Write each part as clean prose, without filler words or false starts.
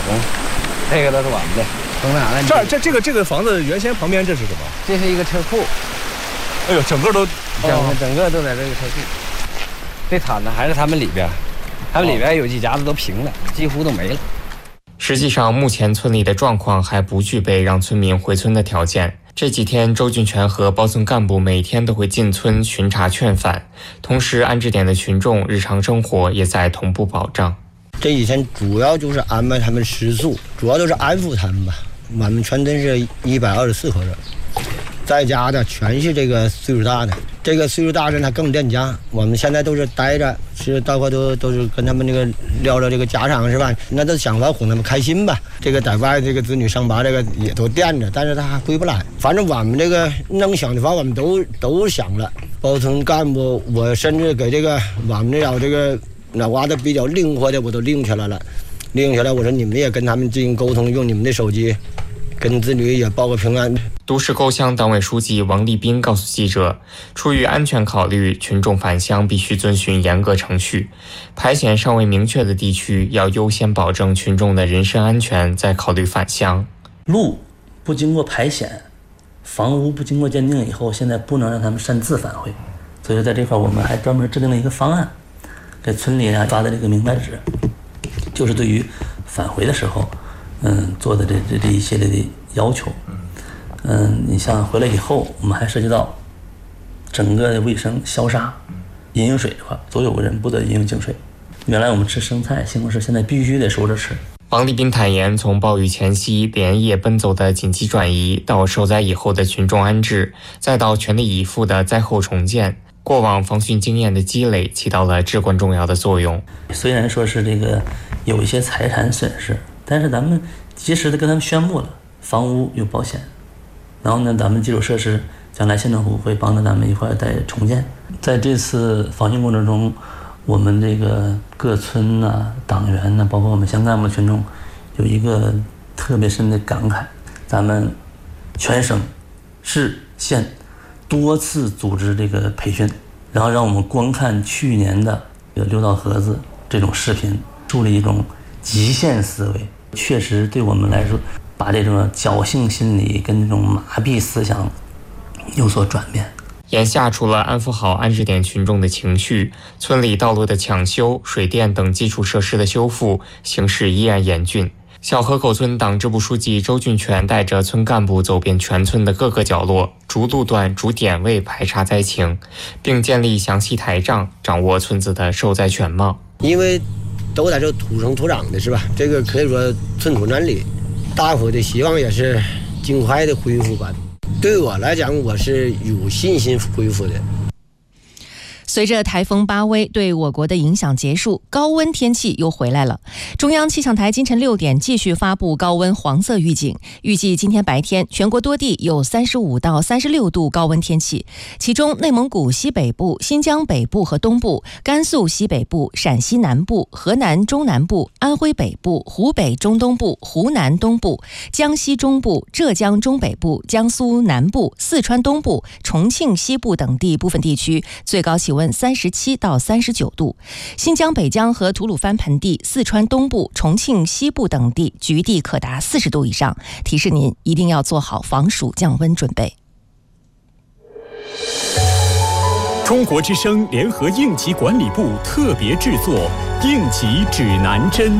工，这个都是我们的。从哪来？ 这个房子原先旁边这是什么？ 这是一个车库。 哎呦，整个都在这个车库。这铲子还是他们里边，他们里边有几家子都平了，几乎都没了。 实际上，目前村里的状况还不具备让村民回村的条件。这几天，周俊全和包村干部每天都会进村巡查劝返，同时安置点的群众日常生活也在同步保障。 这几天主要就是安排他们食宿，主要就是安抚他们吧。我们全村是124口人，在家的全是这个岁数大的。这个岁数大的他更恋家，我们现在都是待着，是到会都是跟他们这个聊聊这个家常是吧？那都想法哄他们开心吧。这个在外这个子女上班这个也都惦着，但是他还回不来。反正我们这个能想的法我们都想了。包村干部，我甚至给这个我们这个脑瓜子比较灵活的我都拎起来了，我说你们也跟他们进行沟通，用你们的手机跟子女也报个平安。 都市沟乡党委书记王立斌告诉记者，出于安全考虑，群众返乡必须遵循严格程序，排险尚未明确的地区要优先保证群众的人身安全，再考虑返乡。 路不经过排险，房屋不经过鉴定以后，现在不能让他们擅自返回，所以在这块我们还专门制定了一个方案，给村里发的这个明白纸，就是对于返回的时候做的这一系列的要求。你像回来以后，我们还涉及到整个的卫生消杀、饮用水的话，所有人不得饮用净水。原来我们吃生菜、西红柿，现在必须得熟着吃。 王立斌坦言，从暴雨前夕连夜奔走的紧急转移，到受灾以后的群众安置，再到全力以赴的灾后重建，过往防汛经验的积累起到了至关重要的作用。 虽然说是这个有一些财产损失，但是咱们及时的跟他们宣布了，房屋有保险。然后呢，咱们基础设施将来县政府会帮着咱们一块再重建。在这次防汛过程中，我们这个各村党员包括我们乡干部群众有一个特别深的感慨，咱们全省市县多次组织这个培训，然后让我们观看去年的六道河子这种视频，树立一种极限思维，确实对我们来说把这种侥幸心理跟这种麻痹思想有所转变。 眼下，除了安抚好安置点群众的情绪，村里道路的抢修、水电等基础设施的修复形势依然严峻。小河口村党支部书记周俊全带着村干部走遍全村的各个角落，逐路段、逐点位排查灾情，并建立详细台账，掌握村子的受灾全貌。 因为都在这土生土长的是吧？这个可以说寸土难里，大伙的希望也是尽快的恢复吧。对我来讲，我是有信心恢复的。 随着台风巴威对我国的影响结束，高温天气又回来了。中央气象台今晨6点继续发布高温黄色预警，预计今天白天全国多地有35到36度高温天气，其中内蒙古西北部、新疆北部和东部、甘肃西北部、陕西南部、河南中南部、安徽北部、湖北中东部、湖南东部、江西中部、浙江中北部、江苏南部、四川东部、重庆西部等地部分地区最高气温37到39度，新疆北疆和吐鲁番盆地、四川东部、重庆西部等地局地可达40度以上，提示您一定要做好防暑降温准备。 中国之声联合应急管理部特别制作应急指南针。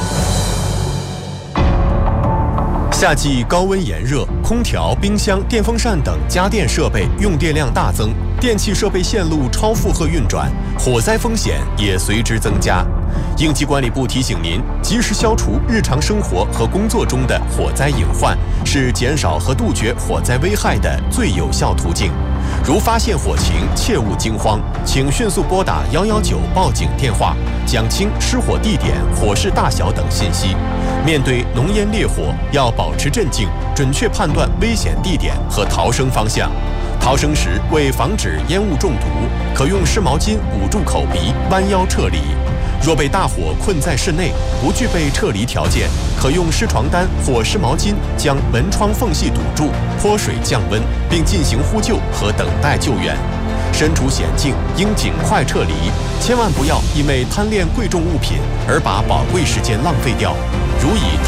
夏季高温炎热，空调、冰箱、电风扇等家电设备用电量大增，电气设备线路超负荷运转，火灾风险也随之增加。应急管理部提醒您，及时消除日常生活和工作中的火灾隐患，是减少和杜绝火灾危害的最有效途径。如发现火情，切勿惊慌，请迅速拨打119报警电话，讲清失火地点、火势大小等信息。面对浓烟烈火，要保持镇静，准确判断危险地点和逃生方向。逃生时，为防止烟雾中毒，可用湿毛巾捂住口鼻，弯腰撤离。若被大火困在室内，不具备撤离条件，可用湿床单或湿毛巾将门窗缝隙堵住，泼水降温，并进行呼救和等待救援。身处险境，应尽快撤离，千万不要因为贪恋贵重物品而把宝贵时间浪费掉。如以